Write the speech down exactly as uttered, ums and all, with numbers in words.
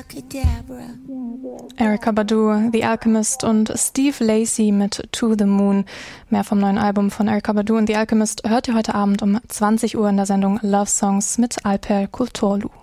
abracadabra. Erykah Badu, The Alchemist und Steve Lacy mit To the Moon. Mehr vom neuen Album von Erykah Badu und The Alchemist hört ihr heute Abend um zwanzig Uhr in der Sendung Love Songs mit Alper Kultorlu.